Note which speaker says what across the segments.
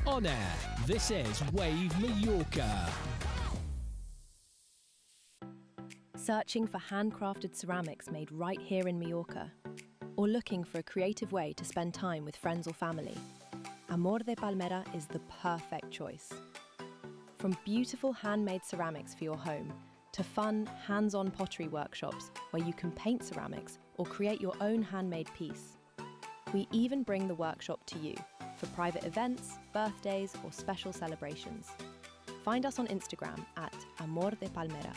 Speaker 1: On air, this is Wave Mallorca.
Speaker 2: Searching for handcrafted ceramics made right here in Mallorca? Or looking for a creative way to spend time with friends or family? Amor de Palmera is the perfect choice. From beautiful handmade ceramics for your home to fun, hands-on pottery workshops where you can paint ceramics or create your own handmade piece. We even bring the workshop to you for private events, birthdays or special celebrations. Find us on Instagram at Amor de Palmera.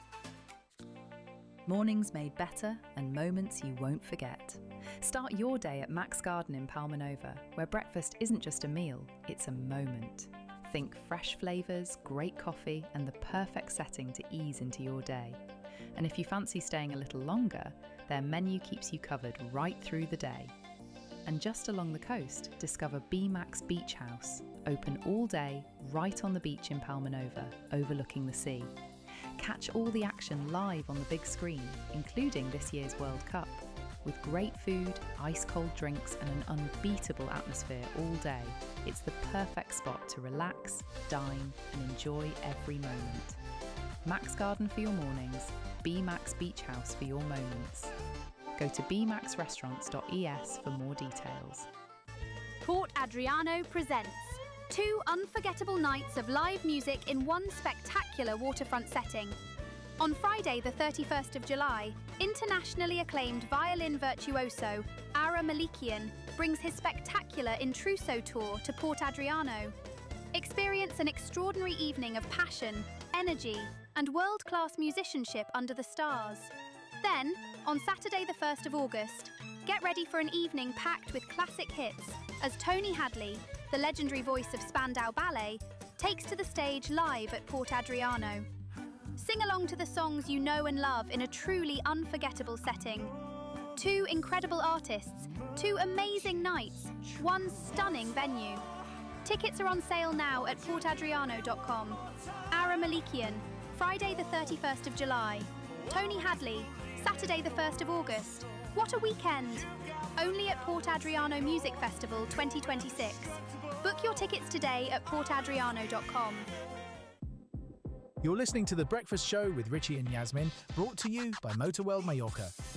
Speaker 3: Mornings made better and moments you won't forget. Start your day at Max Garden in Palmanova, where breakfast isn't just a meal, it's a moment. Think fresh flavours, great coffee and the perfect setting to ease into your day. And if you fancy staying a little longer, their menu keeps you covered right through the day. And just along the coast, discover B-Max Beach House, open all day right on the beach in Palmanova, overlooking the sea. Catch all the action live on the big screen, including this year's World Cup, with great food, ice-cold drinks and an unbeatable atmosphere all day. It's the perfect spot to relax, dine and enjoy every moment. Max Garden for your mornings, B-Max Beach House for your moments. Go to bmaxrestaurants.es for more details.
Speaker 4: Port Adriano presents 2 unforgettable nights of live music in one spectacular waterfront setting. On Friday the 31st of July, internationally acclaimed violin virtuoso Ara Malikian brings his spectacular Intruso tour to Port Adriano. Experience an extraordinary evening of passion, energy and world-class musicianship under the stars. Then, on Saturday the 1st of August, get ready for an evening packed with classic hits as Tony Hadley, the legendary voice of Spandau Ballet, takes to the stage live at Port Adriano. Sing along to the songs you know and love in a truly unforgettable setting. 2 incredible artists, 2 amazing nights, 1 stunning venue. Tickets are on sale now at portadriano.com. Ara Malikian, Friday the 31st of July. Tony Hadley, Saturday the 1st of August. What a weekend! Only at Port Adriano Music Festival 2026. Book your tickets today at portadriano.com.
Speaker 5: You're listening to The Breakfast Show with Richie and Yasmin, brought to you by Motorworld Mallorca.